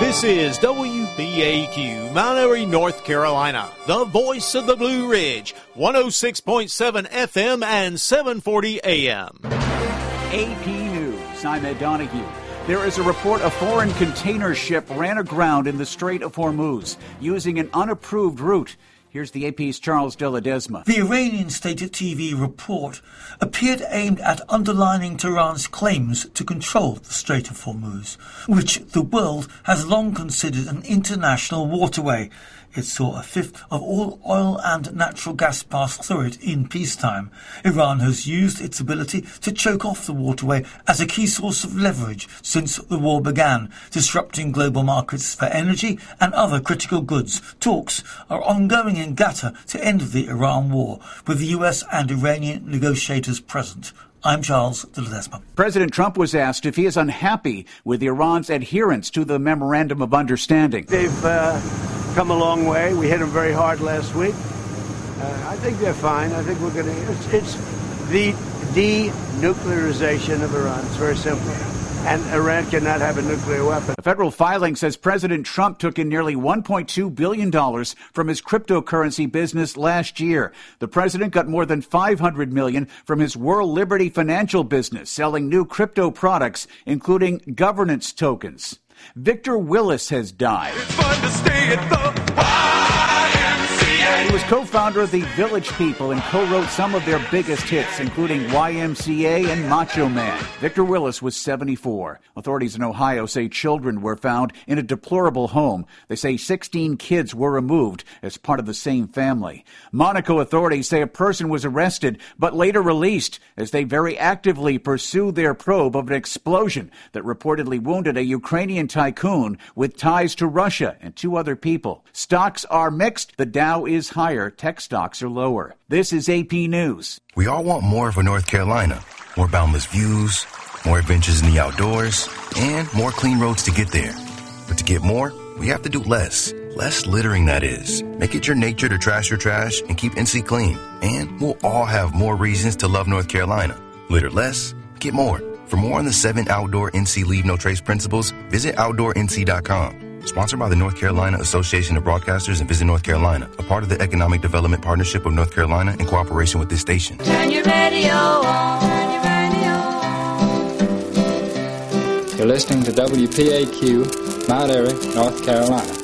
This is WBAQ, Mount Airy, North Carolina, the voice of the Blue Ridge, 106.7 FM and 740 AM. AP News, I'm Ed Donahue. There is a report a foreign container ship ran aground in the Strait of Hormuz using an unapproved route. Here's the AP's Charles de Ledesma. The Iranian state TV report appeared aimed at underlining Tehran's claims to control the Strait of Hormuz, which the world has long considered an international waterway. It saw a fifth of all oil and natural gas pass through it in peacetime. Iran has used its ability to choke off the waterway as a key source of leverage since the war began, disrupting global markets for energy and other critical goods. Talks are ongoing in Qatar to end the Iran war, with the US and Iranian negotiators present. I'm Charles de Ledesma. President Trump was asked if he is unhappy with Iran's adherence to the Memorandum of Understanding. They've come a long way. We hit them very hard last week. I think they're fine. I think we're going to... It's the denuclearization of Iran. It's very simple. And Iran cannot have a nuclear weapon. A federal filing says President Trump took in nearly $1.2 billion from his cryptocurrency business last year. The president got more than $500 million from his World Liberty financial business, selling new crypto products, including governance tokens. Victor Willis has died. It's fun to stay at the YMCA. He was co-founder of the Village People and co-wrote some of their biggest hits, including YMCA and Macho Man. Victor Willis was 74. Authorities in Ohio say children were found in a deplorable home. They say 16 kids were removed as part of the same family. Monaco authorities say a person was arrested but later released as they very actively pursue their probe of an explosion that reportedly wounded a Ukrainian tycoon with ties to Russia and 2 other people. Stocks are mixed. The Dow is higher. Tech stocks are lower. This is AP News. We all want more of a North Carolina. More boundless views, more adventures in the outdoors, and more clean roads to get there. But to get more, we have to do less. Less littering, that is. Make it your nature to trash your trash and keep NC clean. And we'll all have more reasons to love North Carolina. Litter less, get more. For more on the 7 outdoor NC Leave No Trace principles, visit OutdoorNC.com. Sponsored by the North Carolina Association of Broadcasters and Visit North Carolina, a part of the Economic Development Partnership of North Carolina in cooperation with this station. Turn your radio on. Turn your radio on. You're listening to WPAQ, Mount Airy, North Carolina.